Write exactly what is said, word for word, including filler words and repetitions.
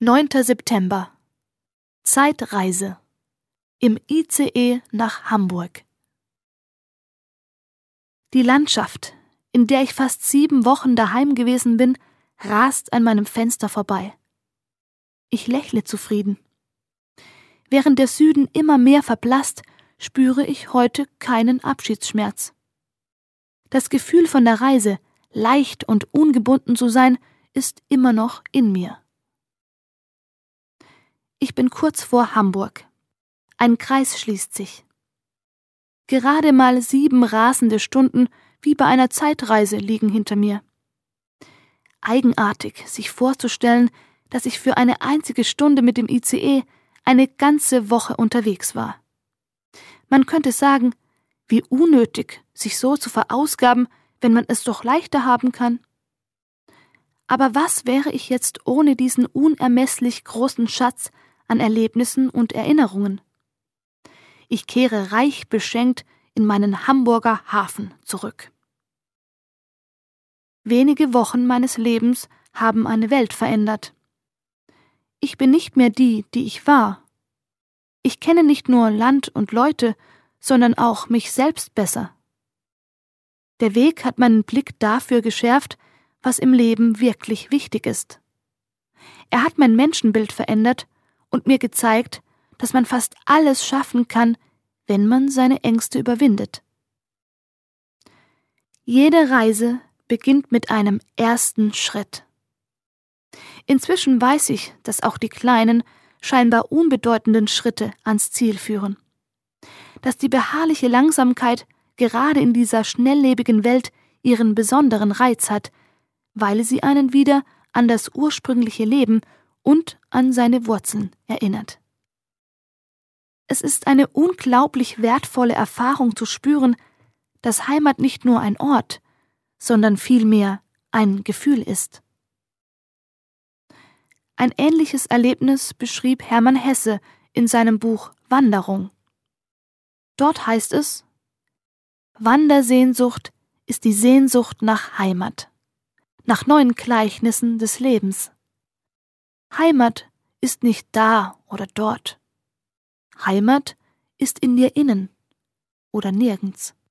neunter September. Zeitreise. Im I C E nach Hamburg. Die Landschaft, in der ich fast sieben Wochen daheim gewesen bin, rast an meinem Fenster vorbei. Ich lächle zufrieden. Während der Süden immer mehr verblasst, spüre ich heute keinen Abschiedsschmerz. Das Gefühl von der Reise, leicht und ungebunden zu sein, ist immer noch in mir. Ich bin kurz vor Hamburg. Ein Kreis schließt sich. Gerade mal sieben rasende Stunden wie bei einer Zeitreise liegen hinter mir. Eigenartig, sich vorzustellen, dass ich für eine einzige Stunde mit dem I C E eine ganze Woche unterwegs war. Man könnte sagen, wie unnötig, sich so zu verausgaben, wenn man es doch leichter haben kann. Aber was wäre ich jetzt ohne diesen unermesslich großen Schatz an Erlebnissen und Erinnerungen? Ich kehre reich beschenkt in meinen Hamburger Hafen zurück. Wenige Wochen meines Lebens haben eine Welt verändert. Ich bin nicht mehr die, die ich war. Ich kenne nicht nur Land und Leute, sondern auch mich selbst besser. Der Weg hat meinen Blick dafür geschärft, was im Leben wirklich wichtig ist. Er hat mein Menschenbild verändert und mir gezeigt, dass man fast alles schaffen kann, wenn man seine Ängste überwindet. Jede Reise beginnt mit einem ersten Schritt. Inzwischen weiß ich, dass auch die kleinen, scheinbar unbedeutenden Schritte ans Ziel führen. Dass die beharrliche Langsamkeit gerade in dieser schnelllebigen Welt ihren besonderen Reiz hat, weil sie einen wieder an das ursprüngliche Leben und an seine Wurzeln erinnert. Es ist eine unglaublich wertvolle Erfahrung zu spüren, dass Heimat nicht nur ein Ort, sondern vielmehr ein Gefühl ist. Ein ähnliches Erlebnis beschrieb Hermann Hesse in seinem Buch Wanderung. Dort heißt es: Wandersehnsucht ist die Sehnsucht nach Heimat, nach neuen Gleichnissen des Lebens. Heimat ist nicht da oder dort. Heimat ist in dir innen oder nirgends.